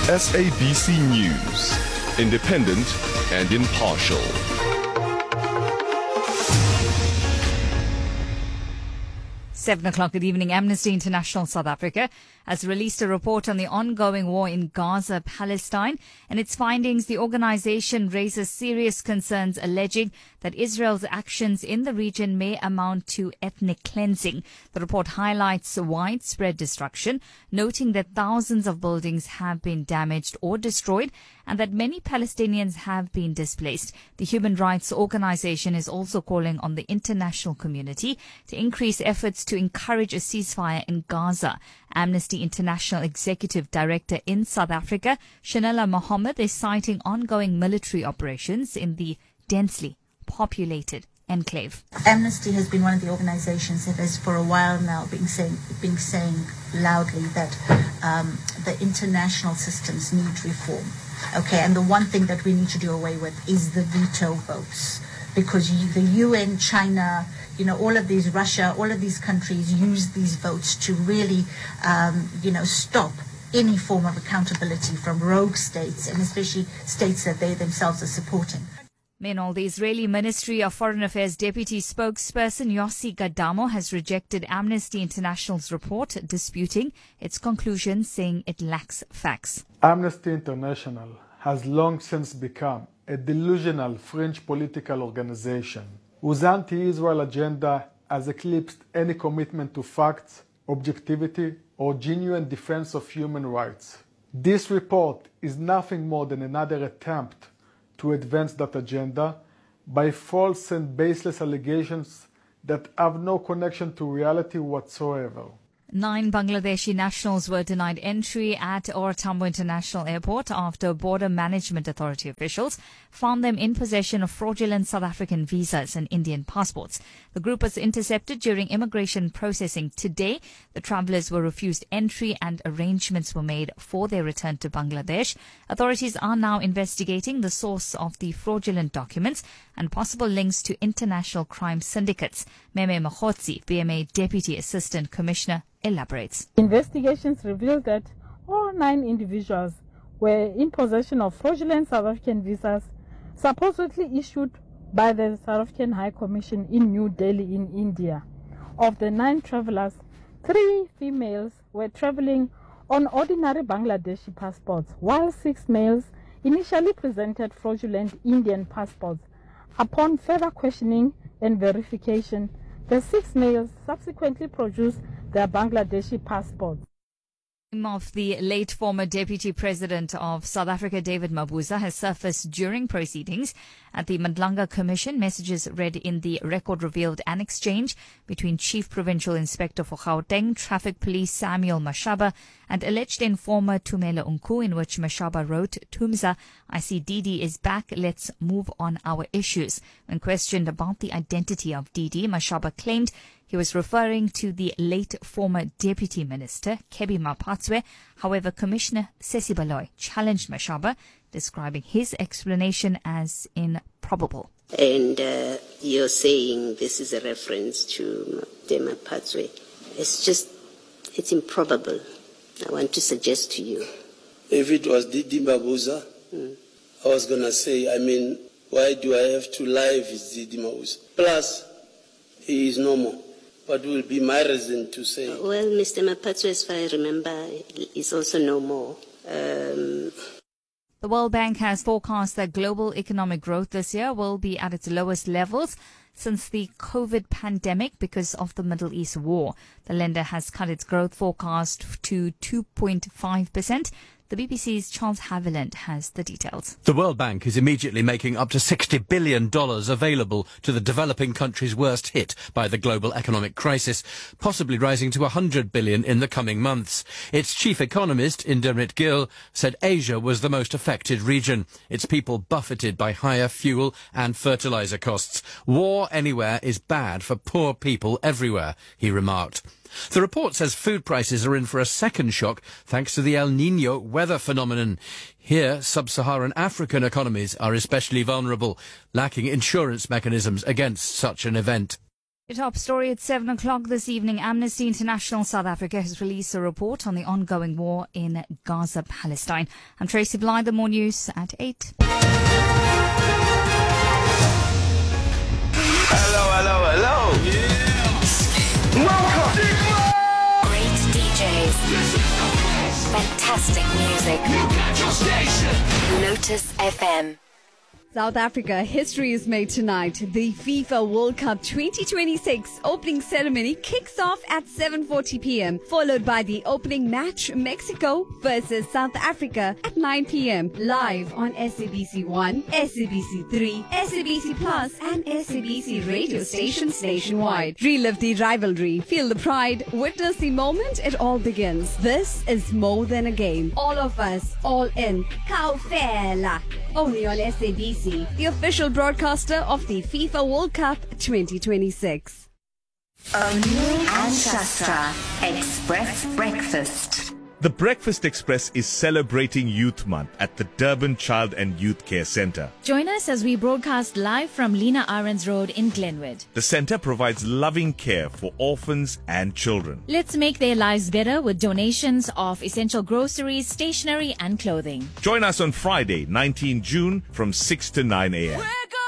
SABC News, independent and impartial. Seven o'clock, good evening. Amnesty International South Africa has released a report on the ongoing war in Gaza, Palestine. In its findings, the organization raises serious concerns, alleging that Israel's actions in the region may amount to ethnic cleansing. The report highlights widespread destruction, noting that thousands of buildings have been damaged or destroyed and that many Palestinians have been displaced. The human rights organization is also calling on the international community to increase efforts to encourage a ceasefire in Gaza. Amnesty International Executive Director in South Africa, Shanella Mohammed, is citing ongoing military operations in the densely populated enclave. Amnesty has been one of the organizations that has for a while now been saying loudly that the international systems need reform. Okay, and the one thing that we need to do away with is the veto votes, because the UN, China, all of these, Russia, all of these countries use these votes to really, stop any form of accountability from rogue states, and especially states that they themselves are supporting. Meanwhile, the Israeli Ministry of Foreign Affairs Deputy Spokesperson Yossi Gadamo has rejected Amnesty International's report, disputing its conclusions, saying it lacks facts. Amnesty International has long since become a delusional fringe political organization whose anti-Israel agenda has eclipsed any commitment to facts, objectivity, or genuine defense of human rights. This report is nothing more than another attempt to advance that agenda by false and baseless allegations that have no connection to reality whatsoever. 9 Bangladeshi nationals were denied entry at Or Tambo International Airport after Border Management Authority officials found them in possession of fraudulent South African visas and Indian passports. The group was intercepted during immigration processing today. The travellers were refused entry and arrangements were made for their return to Bangladesh. Authorities are now investigating the source of the fraudulent documents and possible links to international crime syndicates. Meme Mahotsi, BMA Deputy Assistant Commissioner, elaborates. Investigations revealed that all 9 individuals were in possession of fraudulent South African visas supposedly issued by the South African High Commission in New Delhi in India. Of the 9 travelers, 3 females were traveling on ordinary Bangladeshi passports, while 6 males initially presented fraudulent Indian passports. Upon further questioning and verification, the 6 males subsequently produced their Bangladeshi passports. The name of the late former Deputy President of South Africa, David Mabuza, has surfaced during proceedings at the Madlanga Commission. Messages read in the record revealed an exchange between Chief Provincial Inspector for Gauteng Traffic Police Samuel Mashaba and alleged informer Tumela Unku, in which Mashaba wrote, "Tumza, I see Didi is back. Let's move on our issues." When questioned about the identity of Didi, Mashaba claimed he was referring to the late former Deputy Minister, Kebi Mapatswe. However, Commissioner Sesi Baloy challenged Mashaba, describing his explanation as improbable. And you're saying this is a reference to Dema Patswe. It's improbable. I want to suggest to you. If it was Didi Mabuza, I was going to say, why do I have to lie if it's Didi Mabuza? Plus, he is no more. What will be my reason to say? Well, Mr. Mapatswe, as far as I remember, is also no more. The World Bank has forecast that global economic growth this year will be at its lowest levels since the COVID pandemic because of the Middle East war. The lender has cut its growth forecast to 2.5%. The BBC's Charles Haviland has the details. The World Bank is immediately making up to $60 billion available to the developing countries worst hit by the global economic crisis, possibly rising to $100 billion in the coming months. Its chief economist, Indermit Gill, said Asia was the most affected region, its people buffeted by higher fuel and fertilizer costs. War anywhere is bad for poor people everywhere, he remarked. The report says food prices are in for a second shock thanks to the El Niño weather phenomenon. Here, sub-Saharan African economies are especially vulnerable, lacking insurance mechanisms against such an event. The top story at 7 o'clock this evening. Amnesty International South Africa has released a report on the ongoing war in Gaza, Palestine. I'm Tracy Blythe, more news at 8. Hello. Yeah. Welcome. Great DJs. Fantastic music. Lotus FM. South Africa, history is made tonight. The FIFA World Cup 2026 opening ceremony kicks off at 7:40 p.m., followed by the opening match, Mexico versus South Africa at 9 p.m. live on SABC1, SABC3, SABC Plus, and SABC radio stations nationwide. Relive the rivalry, feel the pride, witness the moment it all begins. This is more than a game. All of us, all in. Kaufela. Only on SABC, the official broadcaster of the FIFA World Cup 2026. O'Neill and Shastra Express Breakfast. The Breakfast Express is celebrating Youth Month at the Durban Child and Youth Care Centre. Join us as we broadcast live from Lena Ahrens Road in Glenwood. The centre provides loving care for orphans and children. Let's make their lives better with donations of essential groceries, stationery and clothing. Join us on Friday, 19 June from 6 to 9 a.m.